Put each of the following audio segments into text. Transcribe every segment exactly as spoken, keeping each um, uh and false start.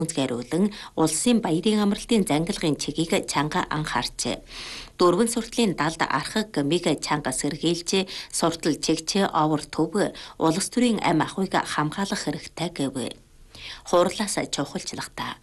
гүнзгийрүүлэн улсын баярын амралтын зангилгын чигийг чанга анхаарчээ. Дөрвөн суртлын далд архаг гмиг чанга сэргийлж, суртал чигч овор төв улс төрийн ам ахуйг хамгаалах хэрэгтэй гэв. Хуурлаас чухалчлахтаа.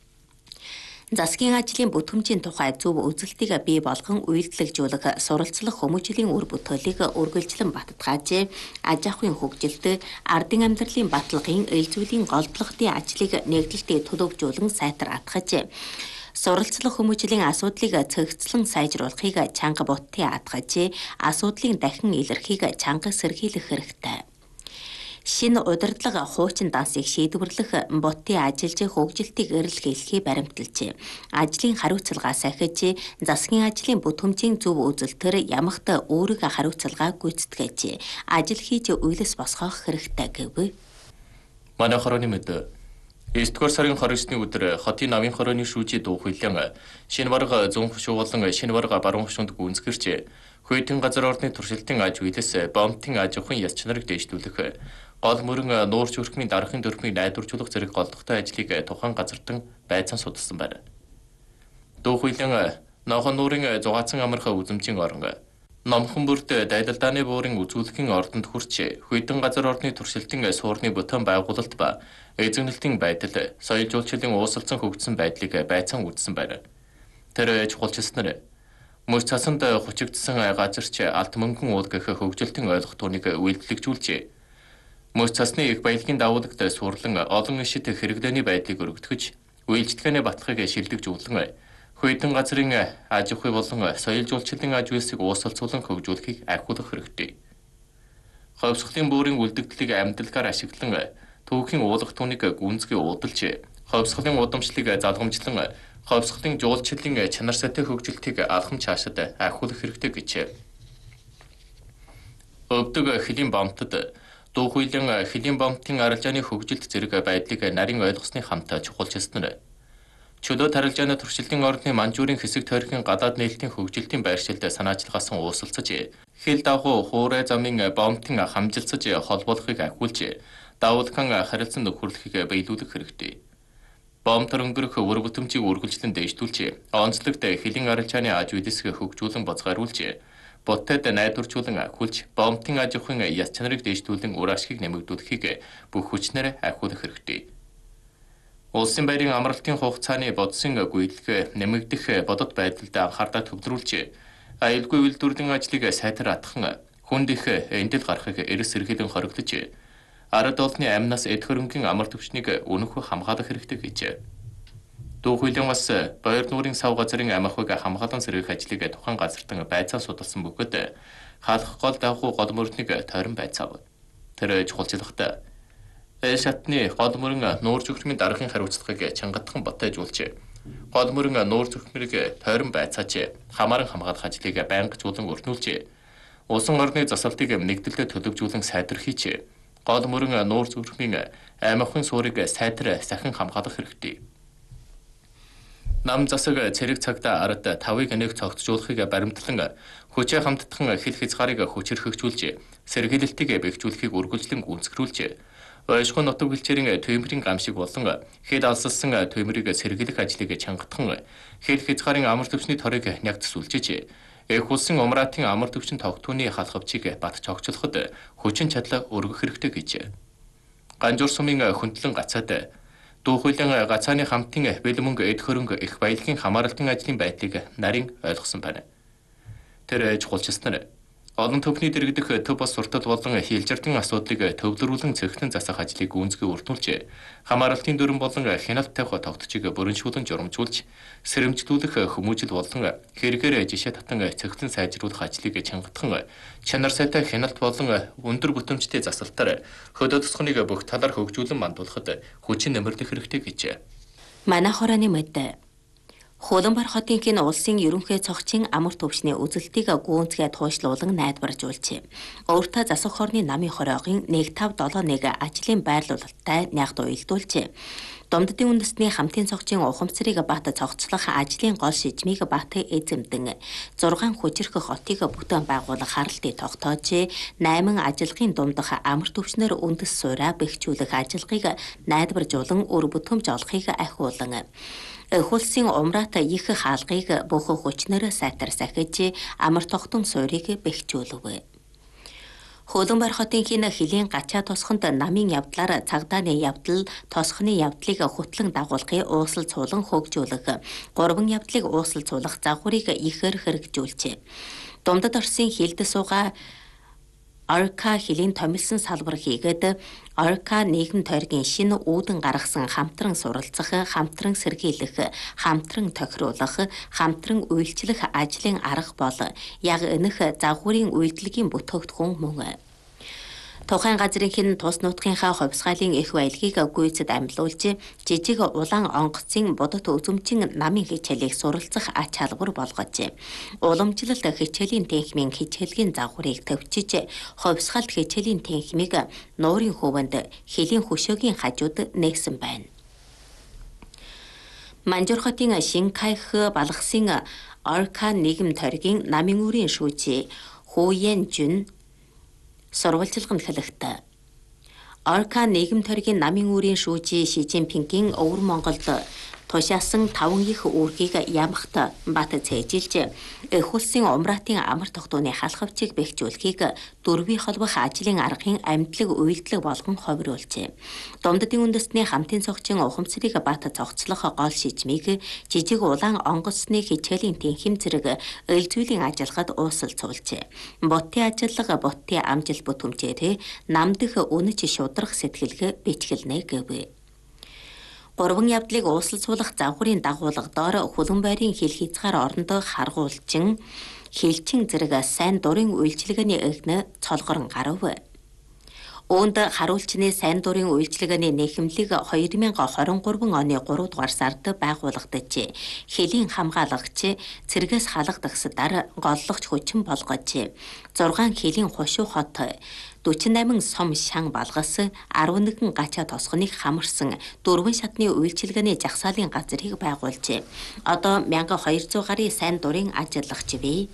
Засгийн ажлын бүтээмжийн тухай зөв үзэлтийг бий болгон үйлдэлжүүлэх суралцлах хүмүүжлийн үр бүтээлийг үргэлжлэн баттгаажээ. Аж ахуйн хөгжилд ардын амьдралын баталгын ил зүйлийн голдлогтын ажлыг нэгдэлтэд төлөвжүүлэн сайтар атгаж, суралцлах хүмүүжлийн асуудлыг цэгцлэн сайжруулахыг чанга буттын атгаж, асуудлыг дахин илэрхийг чанга сэргийлэх хэрэгтэй. Шинэ удирдлага хуучин дансыг шийдвэрлэх бутын ажиллаж хөгжилтийг эрэлхийлэхийг баримталжээ. Ажлын хариуцлага сахиж, засгийн ажлын бүтээмжийн зөв үзэлтээр ямагт өөрийн хариуцлага гүйцэтгэж, ажил хийж үйлс босгох хэрэгтэй гэв. Манай хорооны мэд эсдүгээр сарын хорин өсний өдөр хотын намын хорооны шүүжий дуу хүлээн шинэ барга зүүн хушуу болон шинэ барга баруун хушуунд гүнзгэрч Хүйтэн газар орны туршилтын аж үйлс бомтын аж ахуйн яс чанарыг дэвшүүлэх, гол мөрөн нуурч өрхмийн дарахын дөрмийг найдваржуулах зэрэг голдохтой ажлыг тухайн газартан байцаан судалсан байна. Дуу хүлээн нохон нуурын зугаацсан амарха үзэмжийн орон номхон бүрт дайдалдааны буурын үзүүлэхийн ордонд хүрч Хүйтэн газар орны туршилтын суурны бүтээн байгуулалт ба эзэгнэлтийн байдал, соёл жуулчлалын уусалцсан хөгжсөн байдлыг байцаан үзсэн байна. Тэр чухалчилснаар мөс цасанд хучигдсан газарч алт мөнгөн уул гэх хөгжилтийн ойлголтуудыг үйлдэлжүүлжээ. Мөс цасны их баялагын давуулагт сурлан олон ишид хэрэглээний байдлыг өргөтгөж, үйлчлэгээний баталгааг шилдэгжүүлэн Хүйтэн газрын аж ахуй болон соёл жуулчлалын аж үйлсийг уусалцуулан хөгжүүлэхийг ахиулах хэрэгтэй. Ховсголын буурын үлдэгдлийг амьдлгаар ашиглан түүхийн уулах түүнийг гүнзгий уудалж, ховсголын удамшлыг залгамжлан ховсголын жуулчлалын чанар сайтай хөгжилтийг алхам цаашид ахиулах хэрэгтэй гэж. Өвдөг хөлийн бомтод дуу хүлээн хөлийн бомтын арилжааны хөгжилт зэрэг байдлыг нарийн ойлгосны хамт чухалчилсан. Чөлөө тарилжааны туршилтын орны манжуурын хэсэг тойргийн гадаад нээлтийн хөгжилтийн байршилд санаачлагаас уусалцаж, хил дагуу хуурай замын бомтын хамжилцаж холбоолохыг ахиулж, давуулхан харилцан нөхөрлөхийг биелүүлэх хэрэгтэй. Бомтор өнгөрөх үр бүтэмжийг үргэлжлэн дэвшүүлж, онцлогт хөлийн арилжааны аж үйлсийг хөгжүүлэн боцгааруулж, бутад найдваржуулан ахиулж, бомтын аж ахуйн яс чанарыг дэвшүүлэн үр ашгийг нэмэгдүүлэхийг бүх хүчнээр ахиулах хэрэгтэй. Улсын баярын амралтын хугацааны бодсон гүйцэтгэх нэмэгдэх бодит байдалд анхаардаа төвлөрүүлж, аюулгүй үйлдвэрлэлийн ажлыг сайтар атган, хүнд их эндэл гарахыг эрс сэргийлэн хоригдож, ард олонны амнаас эд хөрөнгийн амар төвчнийг өнөхөө хамгаалах хэрэгтэй гэж. Дуу хүлээн бас Баяр нуурын сав газрын ам ахуйг хамгаалан сэргийлэх ажлыг тухайн газартан байцаан судалсан бөгөөд хаалх гол давхуу гол мөрднийг тойрон байцаав. Тэр чухалчлахтаа Эл шатны гол мөрөн нуурч өрхмийн дарахын хариуцлагыг чангадхан батайжуулж, гол мөрөн нуурч өрхмөрийг тойрон байцааж, хамааран хамгаалах ажлыг байнгачуулан өртнүүлж, улсын орны засалтыг нэгдэлтэд төлөвжүүлэн сайдэрхийж, гол мөрөн нуурч өрхмийн ам ахуйн суурийг сайтар сахин хамгаалах хэрэгтэй. Нам засаг цэрэг цагта ард тавыг нэг цогцжуулахыг баримтлан, хүчээ хамтдхан хил хязгаарыг хүчрхэгжүүлж, сэргийлэлтийг бэхжүүлэхийг үргэлжлэн гүйцэтгүүлж, Ойшхон нутаг бэлчээрийн төмөрийн гамшиг болон хэд алсалсан төмөрийг сэргийлэх ажлыг чангадхан, хэд хязгаарын амар төвчний торыг нягт сүлжиж, эх улсын умраатын амар төвчин тогтвооны халхавчийг бат цогцлоход хүчин чадлаа өргөх хэрэгтэй гэж. Ганжуур сумын хөндлөн гацаад дуу хүлээн гацааны хамтын бэлмөнг эд хөрөнгө их баялагын хамааралтын ажлын байдлыг нарийн ойлгосон байна. Тэр чухалчилснаар олон төвхний дэргэдэх төв бас суртал болон хилжиртын асуудлыг төвлөрүүлэн цэгтэн засах ажлыг гүнзгий өртнүүлж, хамааралтын дүрэн болон хяналт тавих тогтчийг бүрэншүүлэн журамжуулж, сэрэмжлүүлэх хүмүүжил болон хэрэгээр жишээ татан цэгтэн сайжруулах ажлыг чангадхан, чанар сайтай хяналт болон өндөр бүтэмжтэй засалтаар хөдөө тосгоныг бүх талаар хөгжүүлэн мандуулахад хүчин нэмэрлэх хэрэгтэй гэж. Манай хорооны мэд Хууланбар хотынхын улсын ерөнхий цогчийн амар төвчний үзэлтийг гүнзгий туушлуулан найдваржуулжээ. Өөртөө засаг хорны намын хороогийн нэг тав долоо нэг ажлын байрлуулалттай нягт уялдуулжээ. Домддын үндэстний хамтын цогцын ухамсарыг бат цогцлох ажлын гол шижмийг бат эзэмдэн зургаан хүчрэх хотыг бүтээн байгуулах харалтыг тогтоож, найман ажиллагын дундах амар төвчнөр үндэс суураа бэхжүүлэх ажиллагыг найдваржуулан үр бүтэмж олохыг ахиулан хулсын умраат их хаалгыг бүх хүчнээр сайтар сахиж амар тогтон суурийг бэхжүүлв. Хөлбөмбөр хотын хин хилийн гачаа тосхонд намын явдлаар цагдааны явдал, тосхны явдлыг хөтлөн дагуулгын уусал цуулан хөгжүүлэх, гурван явдлыг уусал цуулах загварыг ихээр хэрэгжүүлжээ. Дундад Оросын хилд суугаа Орка хилийн томилсон салбар хийгээд Орка нийгэм тойргийн шинэ үүдэн гаргасан хамтран суралцах, хамтран сэргийлэх, хамтран тохируулах, хамтран үйлчлэх ажлын арга бол яг энэх загварын үйлдэлгийн бүтээгдэхүүн мөн. Тухайн газрын хин тус нутгийнхаа хувьсгалын их баялагийг гүйцэд амьлуулж, жижиг улаан онгоцын бодот үзэмжин намын хичээлийг суралцах ач халбар болгож, уламжлалт хичээлийн техникийн хичээлгийн загварыг төвчиж, хувьсгалт хичээлийн техникийг нуурын хөвөнд хилийн хөшөөгийн хажууд нээсэн байна. Манжур хотын Шинкайх балгасын Орка нийгэм тойргийн намын үрийн шүүжи Хуян Жун сурвалжилганд хэлэхдээ Орка нийгэм тойргийн намын үрийн шүүжи Ши Жинпингийн өвөр Монголд тушаасан таван их үүргийг ямагт бат цээжилж, их улсын умраатын амар тогтооны халахвчийг бэхжүүлэхийг дөрвийн холбох ажлын аргын амьдлаг үйлдэл болгон ховируулжээ. Домддын үндэстний хамтын цогцын ухамсарыг бат цогцлох гол шижмийг жижиг улаан онгоцны хичээлийн тэнхим зэрэг ээлжүүлэн ажиллахад уусалцуулжээ. Бутын ажиллага бутын амжилт бүтэмжээр намдах үнэж шудрах сэтгэлгээ бичгэлнэ гэв. Гурван явдлыг уусалцуулах загварын дагуулгадоор хөлбөмбөрийн хил хязгаар орондоо харгуулчин, хилчин зэрэг сайн дурын үйлчилгээний эгнэ цолгорон гарав. Үүнд харуулчны сайн дурын үйлчилгээний нэхэмлэг хоёр мянган хорин гурван оны гурав дугаар сард байгуулагдаж, хилийн хамгаалагч цэргээс халагдахсдаар голлогч хүчин болгож, зургаан хилийн хушуу хот дөрвөн и восемь сом шан балгас арван нэгэн гачаа тосгоныг хамарсан дөрвөн шатны үйлчилгээний жагсаалын газрыг байгуулжээ. Одоо twelve hundred гаруй сайн дурын ажиллагч бий.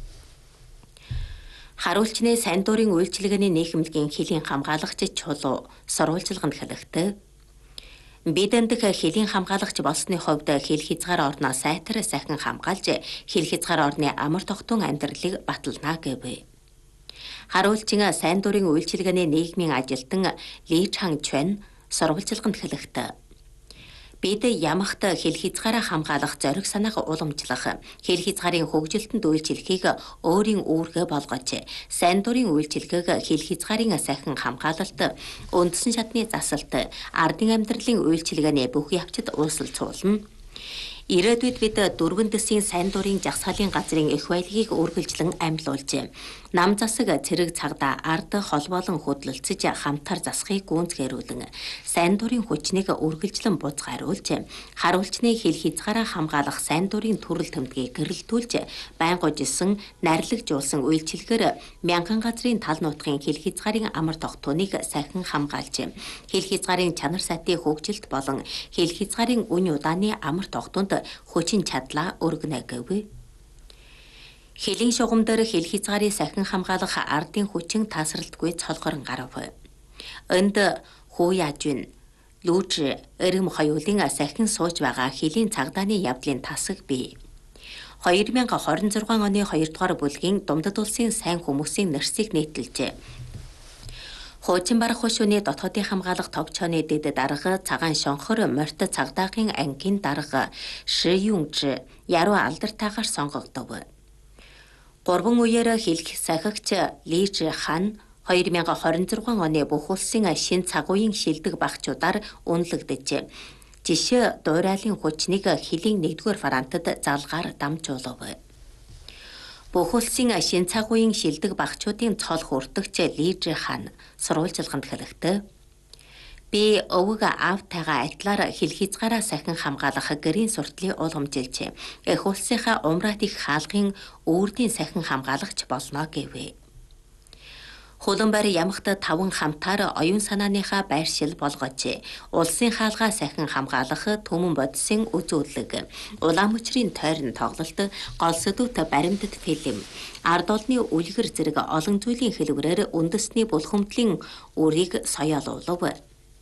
Харуулчны сайн дурын үйлчилгээний нэхэмлэгийн хилийн хамгаалагч чулуу сурвалжилганд хэлэхдээ бид эндх хилийн хамгаалагч болсны хувьд хил хязгаар орноо сайтар сайхан хамгаалж, хил хязгаар орны амар тогтун амьдралыг батална гэв. Харуулчин сайн дурын үйлчилгээний нийгмийн ажилтан Ли Чан Чвэн сурвалжилганд хэлэхдээ бид ямагт хил хязгаараа хамгаалах зориг санааг уламжлах, хил хязгаарын хөгжилтөнд үйлчлэхийг өөрийн үүргээ болгож, сайн дурын үйлчилгээг хил хязгаарын сайхан хамгаалалт, үндсэн шатны засалт, ардын амьдралын үйлчилгээний бүх явцад уусалцуулна. Ирээдүйд бид дөрвөн дэсийн сайн дурын жагсаалын газрын их баялагийг үргэлжлэн амьлуулж, нам засаг цэрэг цагдаа ард холбоолон хөдөлцөж хамтар засахыг гүйцэтгээрүүлэн, сайн дурын хүчнийг үргэлжлэн буцгааруулж, харуулчны хил хязгаараа хамгаалах сайн дурын төрөл тэмдгийг гэрэлтүүлж, байнгуужсэн, нарлагжуулсан үйлчилгээр мянган газрын тал нутгийн хил хязгаарын амар тогтооныг сайхан хамгаалж, хил хязгаарын чанар сайтын хөгжилт болон хил хязгаарын үн удааны амар тогтоонд хүчин чадлаа өргөнө гэв. Хилийн шугам дээр хил хязгаарыг сайхан хамгаалах ардын хүчин тасралтгүй цолгорон гарав. Энд Хуяжин, Лүүж, Эрэм хоёулын сайхан сууж байгаа хилийн цагдааны явдлын тасаг бий. twenty twenty-six оны two дугаар бүлгийн Думдад улсын сайн хүмүүсийн нэрсийг нийтэлжээ. Хуучин барах хушууны дотоодын хамгаалах товчооны дэд дарга цагаан шонхор морьт цагдаагийн ангийн дарга Ши Юнж яруу алдартайгаар сонгогдов. Гурван үеэр хэлэх сахигч Ли Жи Хан twenty twenty-six оны бүх улсын шин цагууийн шилдэг багчуудаар үнэлэгдэж, жишээ дуурайлын хүчнийг хилийн нэгдүгээр фронтод залгаар дамжуулав. Бүх улсын шин цагууийн шилдэг багчуудын цол хүртэгч Ли Жи Хан сурвалжилганд хэлэхдээ би өвөг аавтайгаа адилаар хил хязгаараа сайхан хамгаалах гэрийн суртлыг уламжилж, их улсынхаа умраат их хаалгын үүрдийн сайхан хамгаалагч болно гэв. Хуланбар ямагт таван хамтаар оюун санааныхаа байршил болгооч. Улсын хаалгаа сахин хамгаалах төмөн бодисын үзүүлэг. Улаан мөчрийн тойрон тоглолт, гол сэдвүүт баримтат филм. Ард олны үлгэр зэрэг олон зүйлийн хэлбэрээр үндэсний булхамдлын үрийг соёолуулав.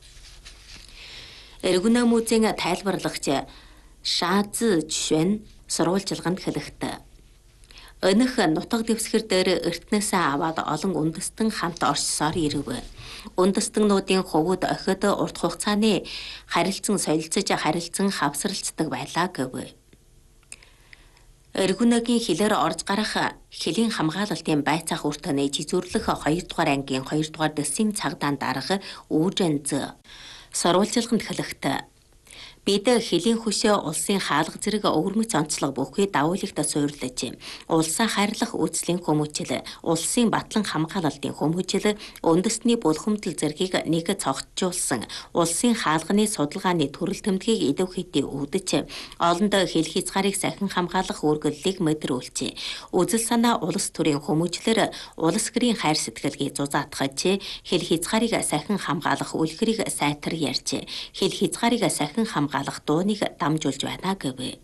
Эргүнэ музейн тайлбарлагч Ша Зы Чүн сурвалжилганд хэлэхдээ өнөх нутаг дэвсгэр дээр эртнээсээ аваад олон үндэстэн хамт оршсоор ирэв. Үндэстэннүүдийн хувьд охид урт хугацааны харилцан солилцож харилцан хавсралцдаг байлаа гэв. Эргүнэгийн хилээр орж гарах хилийн хамгаалалтын байцаах үртний жизүрлэх хоёрдугаар ангийн хоёрдугаар дэсийн цагдаа дарга Үүжэн Зы сурвалжилганд хэлэхдээ бид хилийн хөшөө улсын хаалга зэрэг өвөрмөц онцлог бүхий давуулагт суйрлаж, улсаа хайрлах үйлслийн хүмүүжил, улсын батлан хамгаалалтын хүмүүжил, үндэсний булхамдал зэргийг нэг цогцжуулсан, улсын хаалганы судалгааны төрөл тэмдгийг идэв хэдий үүдэж, олонд хил хязгаарыг сахин хамгаалах үргэллийг мэдрүүлж, үзэл санаа улс төрийн хүмүүжлэр улс гэрийн хайр сэтгэлгээ зузаатгаж, хил хязгаарыг сахин хамгаалах үлгэрийг сайтар ярьж, хил хязгаарыг сахин хамгаалах дууныг дамжуулж байна гэв.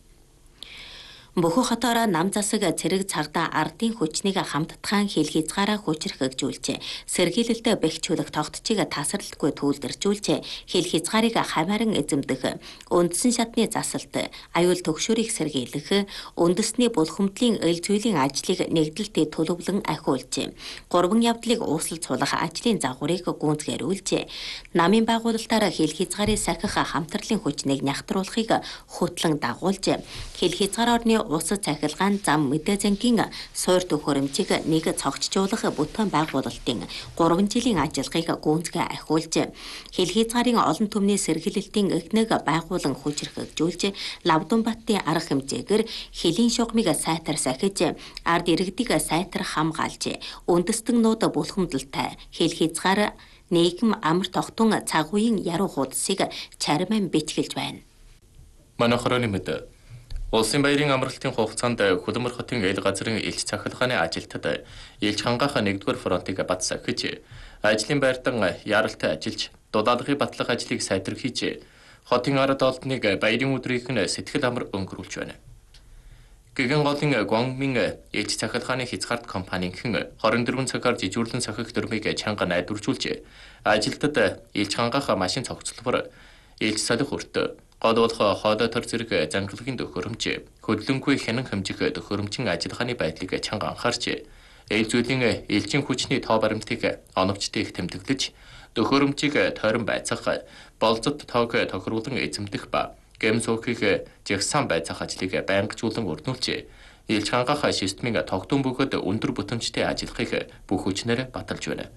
Бөхөө хотоороо нам засаг цэрэг цагдаа ардын хүчнийг хамттхан хил хязгаараа хүчрхэгжүүлж, сэргийлэлтэд бэхжүүлэх тогтцыг тасралтгүй түүлдэржүүлж, хил хязгаарыг хамааран эзэмдэх, үндсэн шатны засалт, аюул төгшөөрийг сэргийлэх, үндэсний булхамдлын эл зүйлийн ажлыг нэгдэлтэд төлөвлөн ахиулж, гурван явдлыг uuслалцуулах ажлын загварыг гүйцэтгүүлж, намын байгуулалтаар хил хязгаарыг сахих хамтарлын хүчнийг нягтруулахыг хөтлөн дагуулж, хил хязгаар орны ус цахилгаан зам мэдээ зангийн суур төхөөрөмжийг нэг цогцжуулах бүтээн байгуулалтын гурван жилийн ажиллагааг гүйцэтгэж ахиулж, хил хязгаарын олон түмний сэргийлэлтийн эхнэг байгуулан хүчрхэгжүүлж, Лавдунбаттын арга хэмжээгээр хилийн шугамыг сайтар сахиж, ард иргэдийг сайтар хамгаалж, үндэстэннүүд булхамдалтай хил хязгаар нийгэм амар тогтун цагуян яруу хуудсыг чарман бичгэлж байна. Манай хорооны мэд Улсын баярын амралтын хугацаанд Хөлбөмбөр хотын эл газрын элч цахилгааны ажилтнад элч хангаах нэгдүгээр фронтыг бат сахиж, ажлын байртан яралтай ажиллаж, дулаалгын батлах ажлыг сайтар хийж, хотын ард олдныг баярын өдрийнх нь сэтгэл амар өнгөрүүлж байна. Гэгэн голын Гуангмин элч цахилгааны хязгаарт компанийн хорин дөрвөн цагаар жижүүрлэн сахих дөрмийг чанга найдваржуулж, ажилтнад элч хангаах машин цогцлбор, элч солих өртөө, гол болох хоолой төр зэрэг зангалагын төхөөрөмж, хөдөлгөөнгүй хянан хэмжих төхөөрөмжийн ажиллагааны байдлыг чанга анхаарч, эл зүйлийн элчин хүчний тоо баримтыг оновчтой их тэмдэглэж, төхөөрөмжийг тойрон байцаах, болцот тоог тохируулан эзэмдэх ба гэм суухыг жагсаан байцаах ажлыг байнгажуулан өрнүүлж, элч хангаах системийн тогтун бөгөөд өндөр бүтэмжтэй ажиллахыг бүх хүчнээр баталж байна.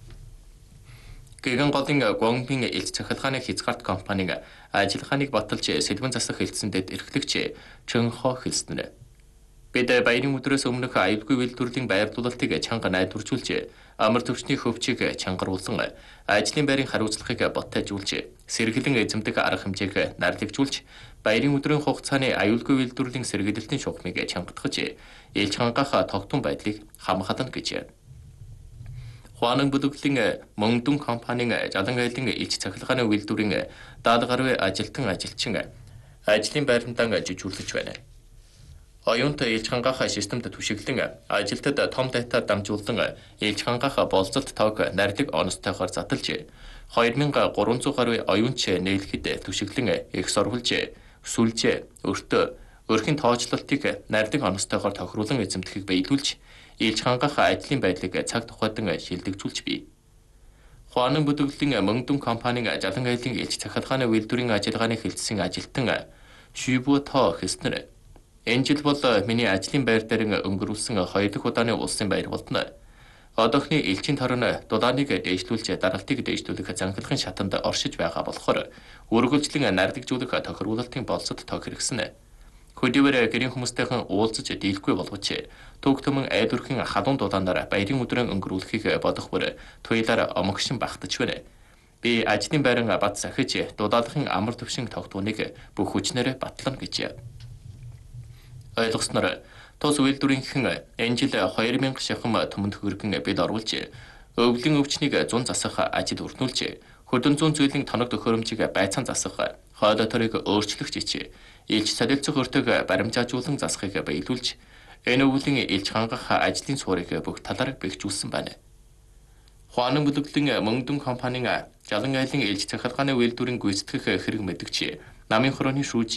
Гэгэн голын Гуангмин элч цахилгааны хязгаарт компанийн ажиллагааныг баталж сэлбэн засах хэлтсэндэд эрхлэгч Чөн Хо хэлснээр бид баярын өдрөөс өмнөх аюулгүй үйлдвэрлэлийн байрлуулалтыг чанга найдваржуулж, амар төвчний хөвчийг чангаруулсан, ажлын байрын хариуцлагыг ботайжуулж, сэргэлэн эзэмдэг арга хэмжээг нарлагжуулж, баярын өдрийн хугацааны аюулгүй үйлдвэрлэлийн сэргийлэлтийн шугамыг чангатгаж, элч хангаах тогтун байдлыг хамгаална гэж. Хуанан бүлэглэлийн Мөнгдүн компанийн Жалан айлын элч цахилгааны үйлдвэрийн даал гаруй ажилтан ажилчин ажлын байрантан жижүүрлэж байна. Оюунт элч хангаах системд түшиглэн ажилтнад том датаар дамжуулан элч хангаах болцолт тоог нарилэг онцтойгоор задлж, хоёр мянга гурван зуун гаруй оюунч нээлгэд түшиглэн их сурвалж, сүлж, өртөө, өрхийн тооцоолтыг нарилэг онцтойгоор тохируулан эзэмдэхийг биелүүлж, элч хангаах ажлын байдлыг цаг тухайдан шилдэгжүүлж бий. Хуанан бүлэглэлийн Мөнгдүн компанийн Жалан айлын элч цахилгааны үйлдвэрийн ажиллагааны хэлтсийн ажилтан Шүбү Тоо хэлснээр энэ жил бол миний ажлын байр дээр өнгөрүүлсэн хоёр дахь удааны улсын баяр болдно. Одоохны элчин торон дулааныг дээшлүүлж даралтыг дээшлүүлэх зангалагын шатанд оршиж байгаа болохоор үргэлжлэн нарлагжуулах тохируулалтын болцод тог хэрэгсэн. Хөдийгээр гэрийн хүмүүстэйхэн уулзаж дийлэхгүй боловч төг төмөн айдвархийн халуун дулаанаар баярын өдрөө өнгөрүүлэхийг бодох бүр туйлаар омогшин багтаж байна. Би ажлын байран бат сахиж дулаалгын амар төвшин тогтооныг бүх хүчнээр батлана гэж. Ойлгосноор тус үйлдвэрийнхэн энэ жил хоёр мянга шахам төмөнд хөргөн бид оруулж, өвлийн өвчнийг зун засах ажил өрнүүлж, хөдөн зүүн зүйлийн тоног төхөөрөмжийг байцаан засах, хоол оторыг өөрчлөх жич, илж солилцох өртөг баримжаажуулан засахыг биелүүлж, энэ өвлийн илж хангах ажлын суурийг бүх талаар бэхжүүлсэн байна. Хуанан бүлэглэн Мөнгдөн компанийн Жалан айлын илж цахилгааны үйлдвэрийн гүйцэтгэх хэрэг мэдгч намын хорооны шүүж